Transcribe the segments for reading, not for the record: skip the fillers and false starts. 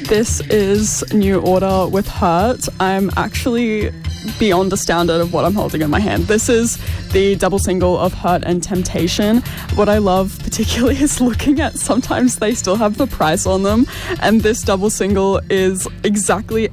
This is New Order with Hurt. I'm actually beyond astounded of what I'm holding in my hand. This is the double single of Hurt and Temptation. What I love particularly is looking at, sometimes they still have the price on them, and this double single is exactly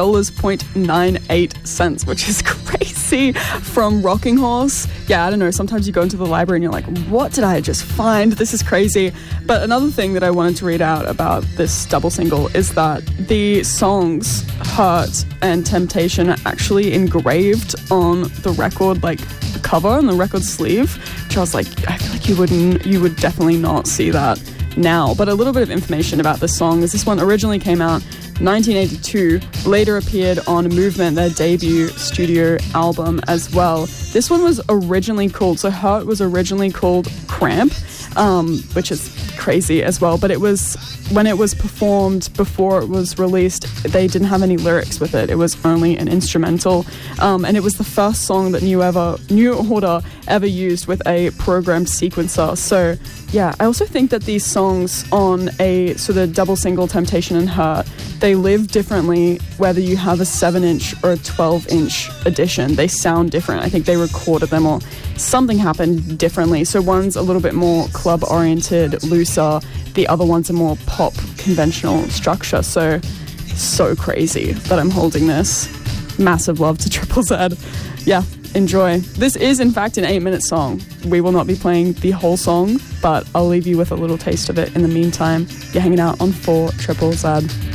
$8.98, which is crazy, from Rocking Horse. Yeah, I don't know, sometimes you go into the library and you're like, what did I just find? This is crazy. But another thing that I wanted to read out about this double single is that the songs Hurt and Temptation are actually engraved on the record, like the cover and the record sleeve, which I was like, I feel like you would definitely not see that now. But a little bit of information about this song is this one originally came out 1982, later appeared on Movement, their debut studio album as well. This one was originally called, so Hurt was originally called Cramp, which is crazy as well, but it was, when it was performed before it was released, they didn't have any lyrics with it. It was only an instrumental, and it was the first song that New Order ever used with a programmed sequencer. So yeah, I also think that these songs on the double single Temptation and Hurt, they live differently whether you have a 7-inch or a 12-inch edition. They sound different. I think they recorded them or something happened differently. So one's a little bit more club-oriented, looser. The other one's a more pop, conventional structure. So crazy that I'm holding this. Massive love to Triple Z. Yeah, enjoy. This is, in fact, an 8-minute song. We will not be playing the whole song, but I'll leave you with a little taste of it in the meantime. You're hanging out on 4 Triple Z.